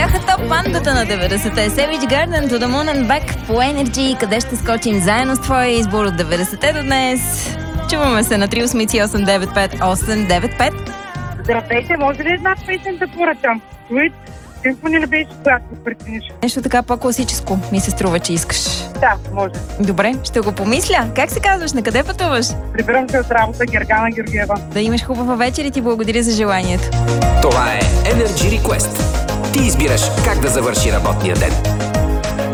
бяха топ бандата на 90-те. Savage Garden, To the Moon and Back по Energy. Къде ще скочим заедно с твоя избор от 90-те до днес? Чуваме се на 387-95-895. Здравейте, може ли една песен да поръчам? Sweet Symphony ли беше, която прецениш? Нещо така по-класическо ми се струва, че искаш. Да, може. Добре, ще го помисля. Как се казваш? На къде пътуваш? Прибирам се от работа, Гергана Георгиева. Да имаш хубава вечер и ти благодаря за желанието. Това е Energy Request. Ти избираш как да завърши работния ден.